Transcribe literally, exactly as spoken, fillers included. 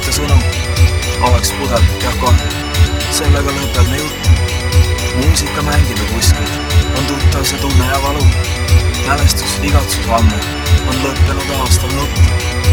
ikka sõnum, oleks pudelik ja koht. Sellega lõpeb me jutt. Muusika mängime kuskil, on tuttav see tunne ja valu. Mälestus, igatsus ammu, on lõppenud aastal nutt.